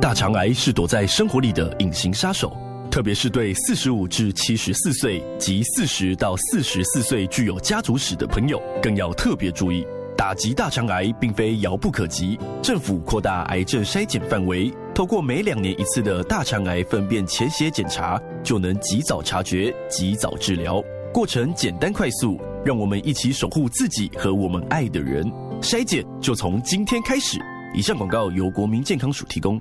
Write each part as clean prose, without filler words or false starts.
大肠癌是躲在生活里的隐形杀手，特别是对45至74岁及40到44岁具有家族史的朋友，更要特别注意。打击大肠癌并非遥不可及，政府扩大癌症筛检范围，透过每2年1次的大肠癌粪便潜血检查，就能及早察觉、及早治疗，过程简单快速。让我们一起守护自己和我们爱的人，筛检就从今天开始。以上广告由国民健康署提供。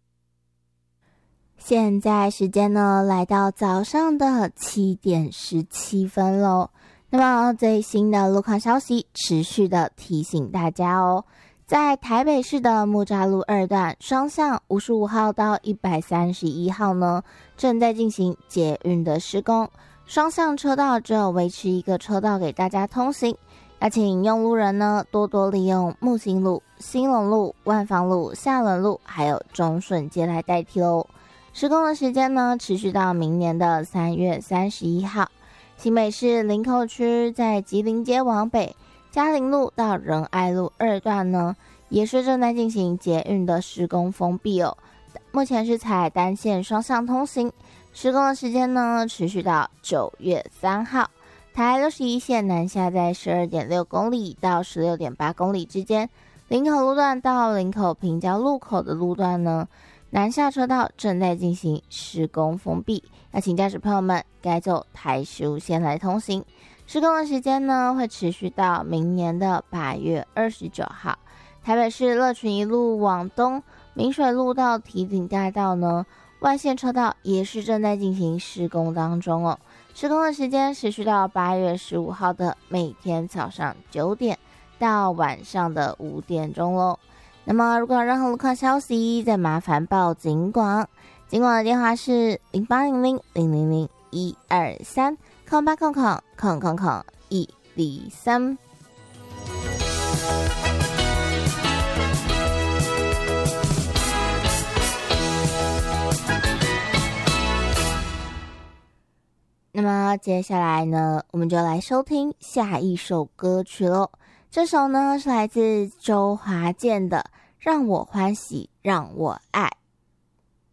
现在时间呢来到早上的7点17分咯。那么最新的路况消息持续的提醒大家哦，在台北市的木栅路2段双向55号到131号呢，正在进行捷运的施工，双向车道只有维持一个车道给大家通行，要请用路人呢多多利用木星路、兴隆路、万芳路、下仑路还有中顺街来代替哦。施工的时间呢持续到明年的3月31号。新北市林口区在吉林街往北嘉陵路到仁爱路2段呢，也是正在进行捷运的施工封闭哦。目前是采单线双向通行，施工的时间呢持续到9月3号。台61线南下在 12.6 公里到 16.8 公里之间，林口路段到林口平交路口的路段呢，南下车道正在进行施工封闭，要请驾驶朋友们改走台15线来通行。施工的时间呢会持续到明年的8月29号。台北市乐群一路往东，明水路到堤顶大道呢，外线车道也是正在进行施工当中哦。施工的时间持续到8月15号的每天早上9点到晚上的5点钟咯。那么如果有任何路况消息，再麻烦报警广，警广的电话是0800000123 0800000103。那么接下来呢，我们就来收听下一首歌曲咯。这首呢是来自周华健的《让我欢喜让我爱》。